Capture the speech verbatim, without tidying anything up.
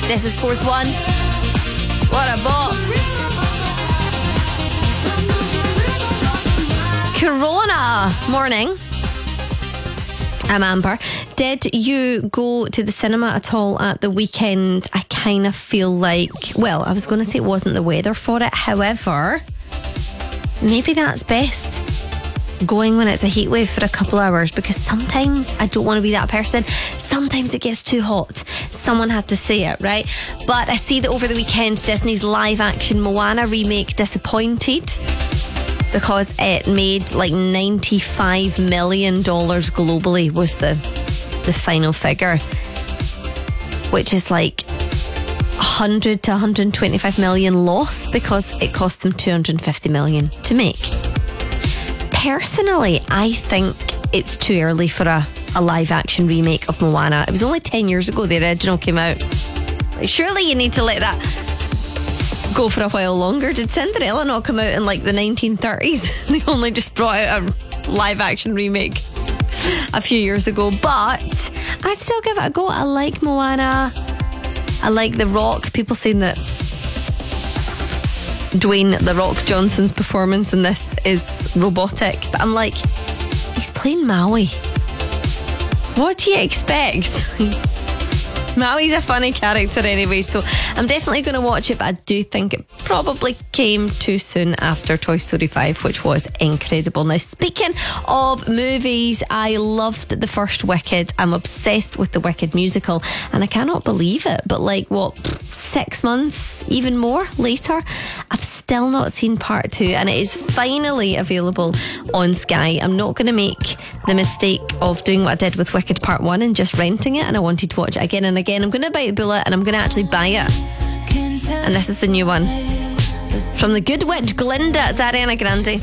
This is fourth one. What a bop. Corona. Morning. I'm Amber. Did you go to the cinema at all at the weekend? I kind of feel like, well, I was going to say it wasn't the weather for it. However, maybe that's best. Going when it's a heat wave for a couple hours, because sometimes I don't want to be that person. Sometimes it gets too hot. Someone had to say it, right? But I see that over the weekend, Disney's live action Moana remake disappointed because it made like ninety-five million dollars globally was the the final figure, which is like one hundred to one hundred twenty-five million loss because it cost them two hundred fifty million to make. Personally, I think it's too early for a, a live action remake of Moana. It was only ten years ago the original came out. Like, surely you need to let that go for a while longer. Did Cinderella not come out in like the nineteen thirties? They only just brought out a live action remake a few years ago. But I'd still give it a go. I like Moana. I like The Rock. People saying that Dwayne The Rock Johnson's performance in this is robotic, but I'm like, he's playing Maui. What do you expect? Maui's a funny character anyway, so I'm definitely going to watch it, but I do think it probably came too soon after Toy Story five, which was incredible. Now, speaking of movies, I loved the first Wicked. I'm obsessed with the Wicked musical, and I cannot believe it, but like, what, six months, even more later, I've still not seen part two, and it is finally available on Sky. I'm not going to make the mistake of doing what I did with Wicked Part one and just renting it, and I wanted to watch it again and again. I'm going to bite the bullet and I'm going to actually buy it. And this is the new one from the good witch Glinda. It's Ariana Grande.